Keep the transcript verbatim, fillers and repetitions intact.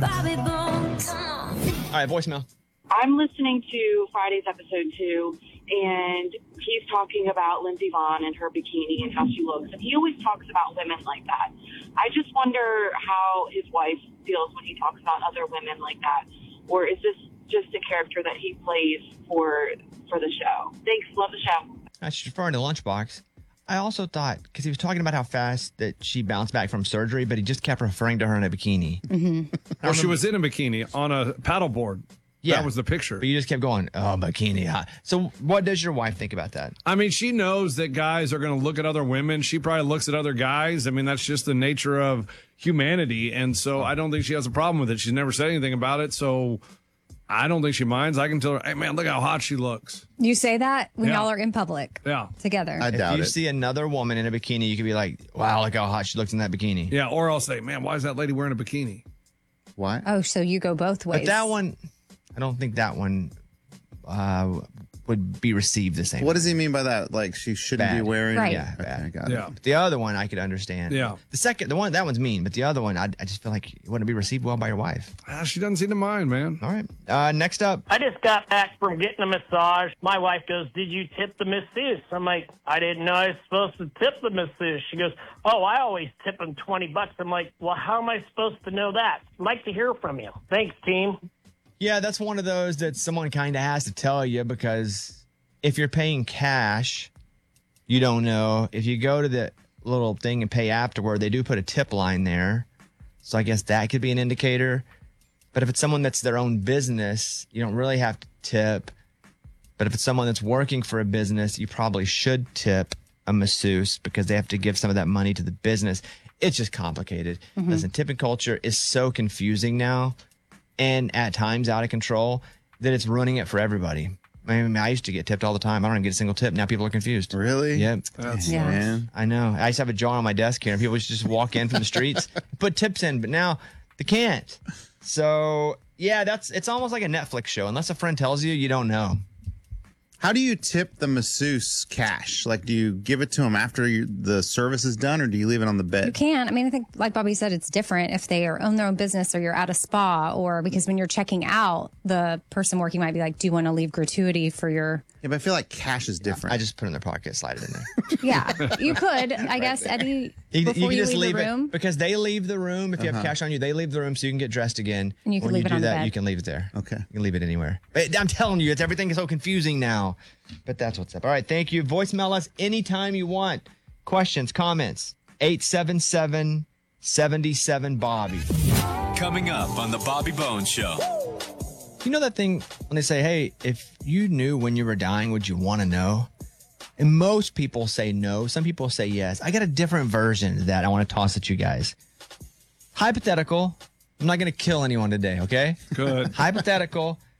Bobby Bones. Come on. All right, voicemail. I'm listening to Friday's episode two, and he's talking about Lindsey Vonn and her bikini and how she looks. And he always talks about women like that. I just wonder how his wife feels when he talks about other women like that. Or is this just a character that he plays for for the show? Thanks. Love the show. I should refer to Lunchbox. I also thought, because he was talking about how fast that she bounced back from surgery, but he just kept referring to her in a bikini. Mm-hmm. Well, she was in a bikini on a paddleboard. Yeah. That was the picture. But you just kept going, oh, bikini. Hot. So what does your wife think about that? I mean, she knows that guys are going to look at other women. She probably looks at other guys. I mean, that's just the nature of humanity. And so I don't think she has a problem with it. She's never said anything about it. So I don't think she minds. I can tell her, hey, man, look how hot she looks. You say that when Yeah. y'all are in public Yeah. together. I doubt if you it. see another woman in a bikini, you could be like, wow, look how hot she looks in that bikini. Yeah, or I'll say, man, why is that lady wearing a bikini? Why? Oh, so you go both ways. But that one, I don't think that one uh, would be received the same. What does he mean by that? Like she shouldn't Bad. be wearing? Right. Yeah, Okay, bad. I got Yeah. it. The other one I could understand. Yeah. The second, the one, that one's mean, but the other one, I, I just feel like it wouldn't be received well by your wife. Ah, she doesn't seem to mind, man. All right. Uh, next up. I just got back from getting a massage. My wife goes, did you tip the masseuse? I'm like, I didn't know I was supposed to tip the masseuse. She goes, oh, I always tip him twenty bucks. I'm like, well, how am I supposed to know that? I'd like to hear from you. Thanks, team. Yeah, that's one of those that someone kind of has to tell you, because if you're paying cash, you don't know. If you go to the little thing and pay afterward, they do put a tip line there. So I guess that could be an indicator. But if it's someone that's their own business, you don't really have to tip. But if it's someone that's working for a business, you probably should tip a masseuse because they have to give some of that money to the business. It's just complicated. Mm-hmm. Listen, tipping culture is so confusing now and at times out of control that it's ruining it for everybody. I mean, I used to get tipped all the time. I don't even get a single tip. Now people are confused. Really? Yep. That's Yeah. Man. I know. I used to have a jar on my desk here, and people would just walk in from the streets, put tips in, but now they can't. So, yeah, that's it's almost like a Netflix show. Unless a friend tells you, you don't know. How do you tip the masseuse cash? Like, do you give it to him after you, the service is done, or do you leave it on the bed? You can. I mean, I think, like Bobby said, it's different if they are own their own business or you're at a spa, or because when you're checking out, the person working might be like, do you want to leave gratuity for your. Yeah, but I feel like cash is different. I just put it in their pocket, slide it in there. Yeah, you could, I guess, Eddie, You, before you you, can just leave leave the room. it because they leave the room. If you Uh-huh. have cash on you, they leave the room so you can get dressed again. And you can when leave you it do on the that, bed. you can leave it there. Okay. You can leave it anywhere. But I'm telling you, it's everything is so confusing now. But that's what's up. All right, thank you. Voicemail us anytime you want. Questions, comments. eight seven seven, seven seven, Bobby. Coming up on the Bobby Bones Show. You know that thing when they say, hey, if you knew when you were dying, would you want to know? And most people say no. Some people say yes. I got a different version of that I want to toss at you guys. Hypothetical. I'm not going to kill anyone today, okay? Good. Hypothetical.